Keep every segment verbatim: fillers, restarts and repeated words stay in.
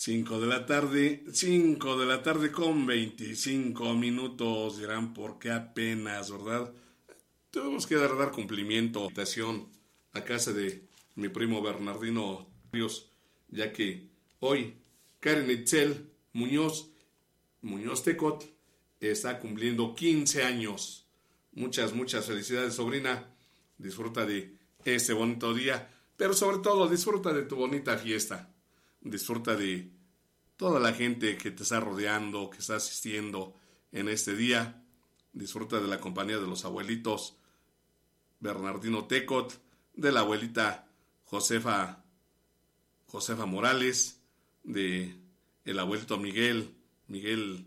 Cinco de la tarde, cinco de la tarde con veinticinco minutos. Dirán, ¿por qué apenas, verdad? Tuvimos que dar, dar cumplimiento, invitación a casa de mi primo Bernardino Ríos, ya que hoy Karen Itzel Muñoz, Muñoz Tecot, está cumpliendo quince años. Muchas, muchas felicidades, sobrina. Disfruta de este bonito día, pero sobre todo disfruta de tu bonita fiesta. Disfruta de toda la gente que te está rodeando, que está asistiendo en este día. Disfruta de la compañía de los abuelitos Bernardino Tecot, de la abuelita Josefa, Josefa Morales, de el abuelito Miguel, Miguel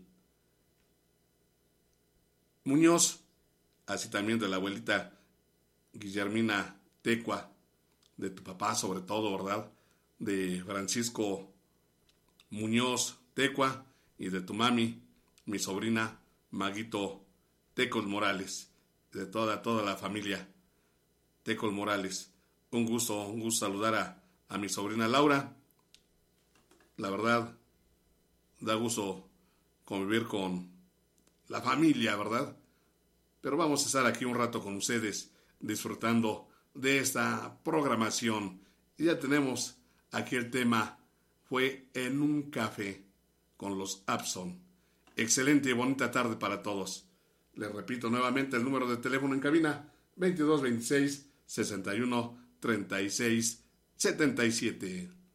Muñoz, así también de la abuelita Guillermina Tecua, de tu papá sobre todo, ¿verdad? De Francisco Muñoz Tecua y de tu mami, mi sobrina Maguito Tecos Morales, de toda, toda la familia Tecos Morales. Un gusto, un gusto saludar a, a mi sobrina Laura. La verdad, da gusto convivir con la familia, ¿verdad? Pero vamos a estar aquí un rato con ustedes disfrutando de esta programación. Y ya tenemos aquí el tema, fue en un café con los Abson. Excelente y bonita tarde para todos. Les repito nuevamente el número de teléfono en cabina, veintidós veintiséis sesenta y uno treinta y seis setenta y siete.